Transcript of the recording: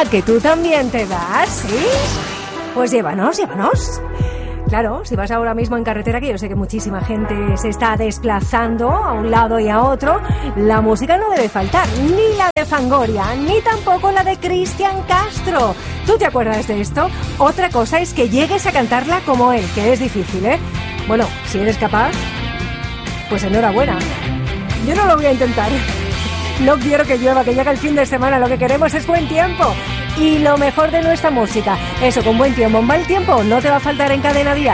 ¿A que tú también te das? ¿Sí? Pues llévanos. Claro, si vas ahora mismo en carretera, que yo sé que muchísima gente se está desplazando a un lado y a otro, la música no debe faltar, ni la de Fangoria, ni tampoco la de Cristian Castro. ¿Tú te acuerdas de esto? Otra cosa es que llegues a cantarla como él, que es difícil, ¿eh? Bueno, si eres capaz, pues enhorabuena. Yo no lo voy a intentar. No quiero que llueva, que llegue el fin de semana, lo que queremos es buen tiempo. Y lo mejor de nuestra música, eso, con buen tiempo, mal tiempo, no te va a faltar en Cadena Dial.